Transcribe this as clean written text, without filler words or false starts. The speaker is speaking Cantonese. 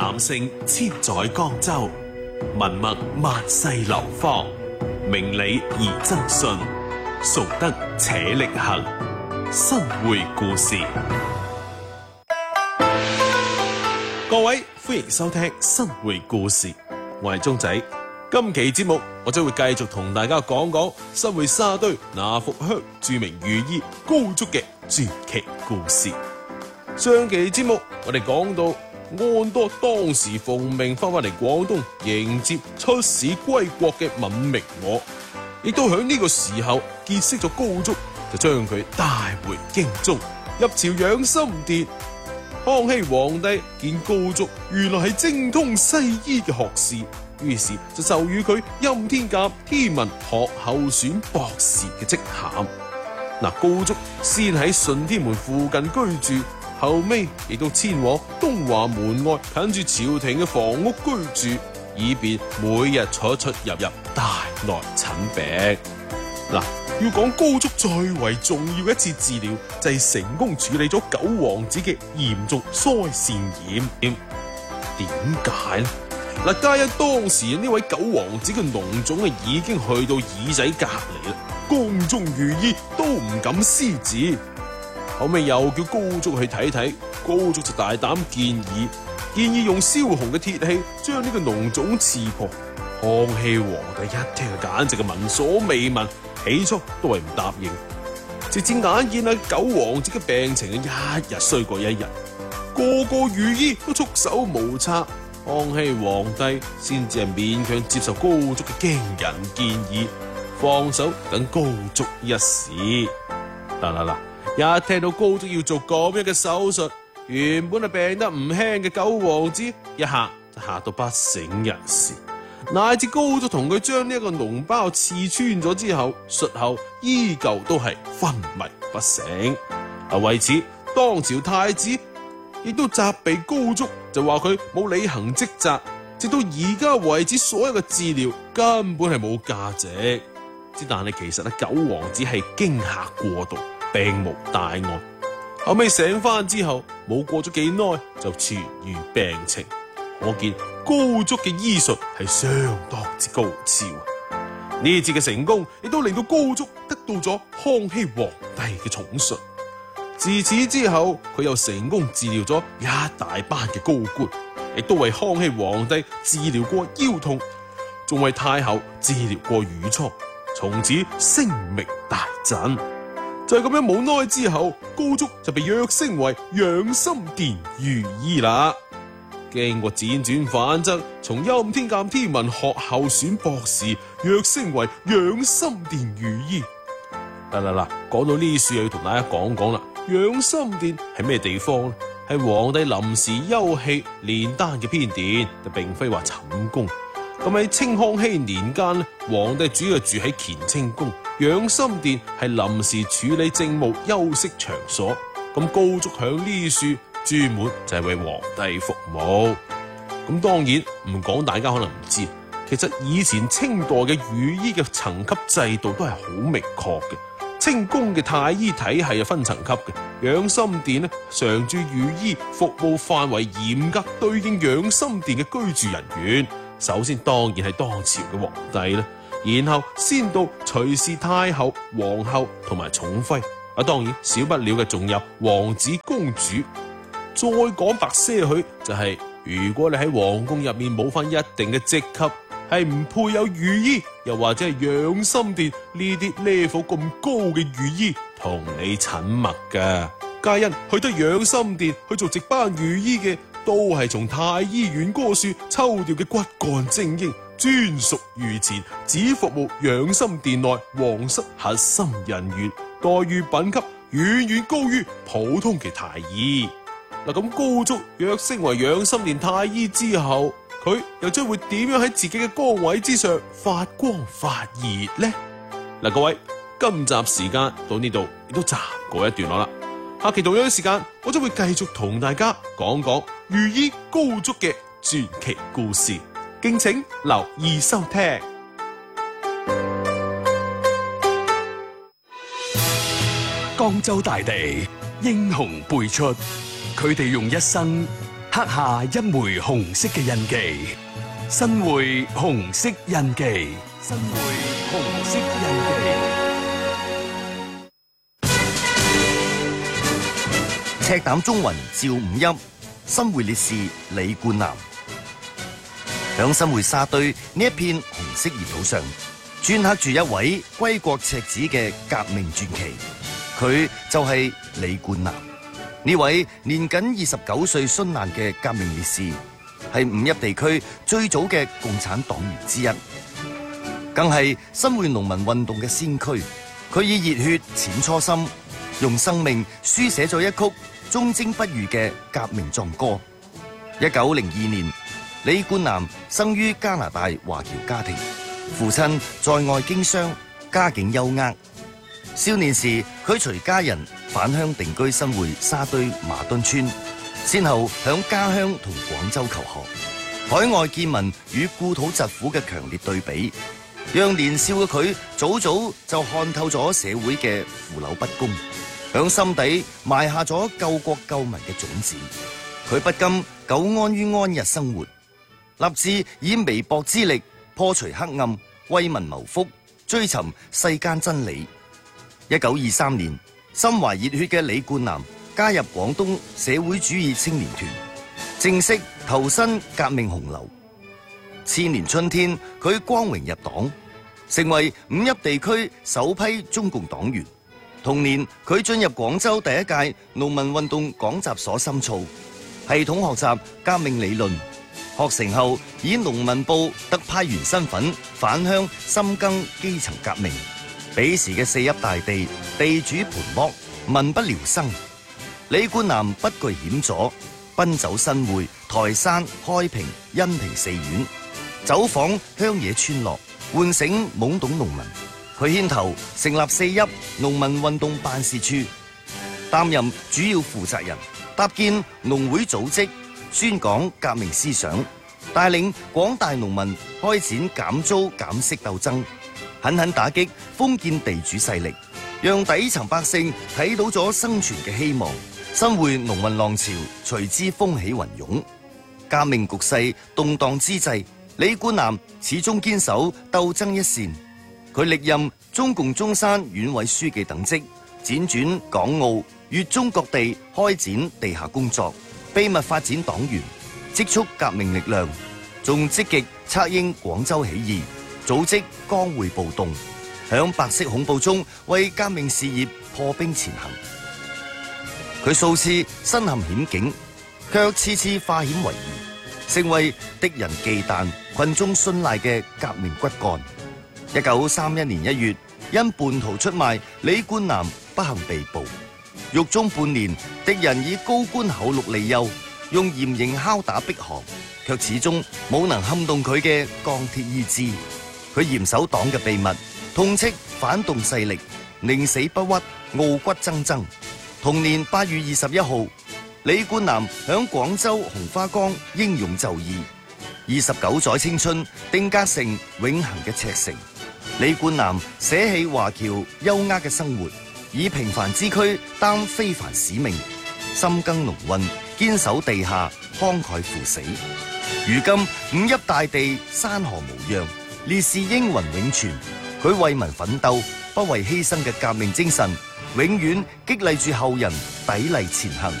男性千載江州，文墨萬世流芳，明理而爭信，崇德且力行。新會故事，各位歡迎收聽新會故事，我係鐘仔。今期節目我將會繼續同大家講講新會沙堆那福鄉著名御醫高足嘅傳奇故事。上期節目我哋講到安多當時奉命翻返嚟廣東迎接出使歸國嘅敏明我，亦都喺呢個時候結識咗高足，就將佢帶回京中，入朝養心殿。康熙皇帝見高足原來係精通西醫嘅學士，於是就授予佢欽天監天文學候選博士嘅職銜。高足先喺順天門附近居住，後尾亦都遷往東華門外近住朝廷嘅房屋居住，以便每日出出入入，帶來診病。要講高足最為重要嘅一次治療，就係成功處理咗九皇子嘅嚴重腮腺炎。點解呢？皆因當時呢位九皇子嘅膿腫已經去到耳仔隔離啦，宮中御醫都唔敢施治。後尾又叫高足去睇睇，高足就大膽建議用燒紅嘅鐵器將呢個膿腫刺破。康熙皇帝一聽就簡直係聞所未聞，起初都係唔答應，直至眼見九皇子嘅病情一日衰過一日，個個御醫都束手無策，康熙皇帝先至係勉強接受高足嘅驚人建議，放手等高足一試。一聽到高足要做咁樣嘅手術，原本係病得唔輕嘅九皇子一下就嚇到不省人事，乃至高足同佢將呢一個膿包刺穿咗之後，術後依舊都係昏迷不醒。為此當朝太子亦都責備高足，就話佢冇履行職責，直到而家為止所有嘅治療根本係冇價值。但係其實九皇子係驚嚇過度，並無大礙。後尾醒翻之後，冇過咗幾耐就痊愈病情，可見高足嘅醫術係相當之高超。呢次嘅成功亦都令到高足得到咗康熙皇帝嘅寵信。自此之後，佢又成功治療咗一大班嘅高官，亦都為康熙皇帝治療過腰痛，仲為太后治療過乳瘡，從此聲名大振。就係咁樣，冇耐之後，高足就被躍升為養心殿御醫啦。經過輾轉反側，從欽天監天文學候選博士躍升為養心殿御醫。講到呢處又要同大家講講啦。養心殿係咩地方呢？係皇帝臨時休憩煉丹嘅偏殿，就並非話寢宮。咁喺清康熙年間咧，皇帝主要住喺乾清宮，養心殿係臨時處理政務休息場所。咁高足響呢處專門就係為皇帝服務。咁當然唔講，大家可能唔知，其實以前清代嘅御醫嘅層級制度都係好明確嘅。清宮嘅太醫體系係分層級嘅，養心殿常駐御醫服務範圍嚴格對應養心殿嘅居住人員。首先當然係當朝嘅皇帝啦，然後先到隨侍太后、皇后同埋寵妃。當然少不了嘅仲有王子公主。再講白些許，就係如果你喺皇宮入面冇翻一定嘅職級，係唔配有御醫，又或者係養心殿呢啲 level 咁高嘅御醫同你診脈噶。皆因去得養心殿去做值班御醫嘅，都係從太醫院嗰處抽調嘅骨幹精英，專屬御前，只服務養心殿內皇室核心人員，待遇品級遠遠高於普通嘅太醫。咁高足躍升為養心殿太醫之後，佢又將會點樣喺自己嘅崗位之上發光發熱呢？各位，今集時間到呢度亦都暫告一段落啦。下期同樣時間，我將會繼續同大家講講御醫高足嘅傳奇故事，敬請留意收聽。 江州大地英雄輩出，佢哋用一生刻下一枚紅色嘅印記。新會紅色印記，新會紅色印記。 赤膽忠魂趙五邑，新會烈士李冠南。響新會沙堆呢一片紅色熱土上，鐫刻住一位歸國赤子嘅革命傳奇，佢就係李冠南。呢位年僅29歲殉難嘅革命烈士，係五邑地區最早嘅共產黨員之一，更係新會農民運動嘅先驅。佢以熱血淺初心，用生命書寫咗一曲忠貞不渝嘅革命壯歌。1902年，李冠南生於加拿大華僑家庭，父親在外經商，家境優渥。少年時，佢隨家人返鄉定居新會沙堆馬墩村，先後響家鄉同廣州求學。海外見聞與故土疾苦嘅強烈對比，讓年少嘅佢早早就看透咗社會嘅腐朽不公，響心底埋下咗救國救民嘅種子。佢不甘久安於安逸生活，立志以微薄之力破除黑暗，為民謀福，追尋世間真理。1923年，心懷熱血嘅李冠南加入廣東社會主義青年團，正式投身革命洪流。次年春天，佢光榮入黨，成為五邑地區首批中共黨員。同年，佢進入廣州第一屆農民運動講習所深造，系統學習革命理論。學成後，以農民部特派員身份返鄉深耕基層革命。彼時嘅四邑大地，地主盤剝，民不聊生。李冠南不懼險阻，奔走新會、台山、開平、恩平四縣，走訪鄉野村落，喚醒懵懂農民。佢牽頭成立四邑農民運動辦事處，擔任主要負責人，搭建農會組織，宣講革命思想，帶領廣大農民開展減租減息鬥爭，狠狠打擊封建地主勢力，讓底層百姓睇到咗生存嘅希望。新會農民浪潮隨之風起雲湧。革命局勢動盪之際，李冠南始終堅守鬥爭一線。佢歷任中共中山縣委書記等職，輾轉港澳、粵中各地開展地下工作，秘密發展黨員，積蓄革命力量，仲積極策應廣州起義，組織江會暴動，響白色恐怖中為革命事業破冰前行。佢數次身陷險境，卻次次化險為夷，成為敵人忌憚、群眾信賴嘅革命骨幹。1931年1月，因叛徒出賣，李冠南不幸被捕。獄中半年，敵人以高官厚祿利誘，用嚴刑拷打逼降，卻始終冇能撼動佢嘅鋼鐵意志。佢嚴守黨嘅秘密，痛斥反動勢力，寧死不屈，傲骨錚錚。同年8月21號，李冠南響廣州紅花崗英勇就義，29載青春定格成永恆嘅赤誠。李冠南捨棄華僑優渥嘅生活，以平凡之軀擔非凡使命，深耕農運，堅守地下，慷慨赴死。如今五邑大地山河無恙，烈士英魂永存。佢為民奮鬥，不畏犧牲嘅革命精神，永遠激勵住後人砥礪前行。